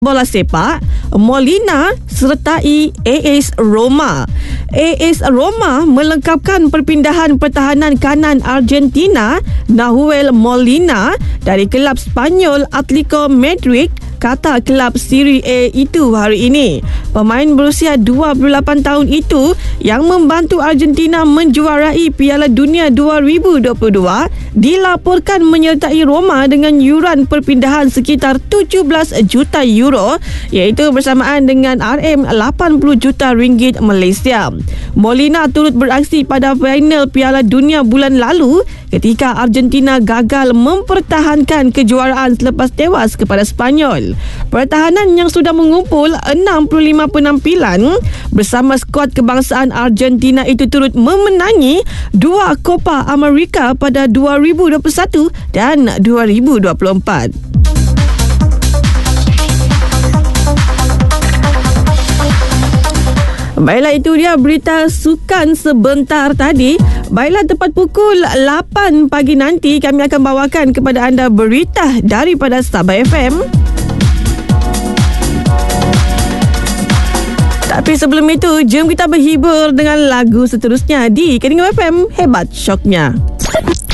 bola sepak, Molina sertai AS Roma. AS Roma melengkapkan perpindahan pertahanan kanan Argentina Nahuel Molina dari kelab Spanyol Atletico Madrid kata kelab Serie A itu hari ini. Pemain berusia 28 tahun itu yang membantu Argentina menjuarai Piala Dunia 2022 dilaporkan menyertai Roma dengan yuran perpindahan sekitar 17 juta euro, iaitu bersamaan dengan RM80 juta ringgit Malaysia. Molina turut beraksi pada final Piala Dunia bulan lalu ketika Argentina gagal mempertahankan kejuaraan selepas tewas kepada Spanyol. Pertahanan yang sudah mengumpul 65 penampilan bersama skuad kebangsaan Argentina itu turut memenangi 2 Copa America pada 2021 dan 2024. Baiklah, itu dia berita sukan sebentar tadi. Baiklah, tepat pukul 8 pagi nanti kami akan bawakan kepada anda berita daripada Sabah FM. Tapi sebelum itu, jom kita berhibur dengan lagu seterusnya di Keningau FM. Hebat syoknya.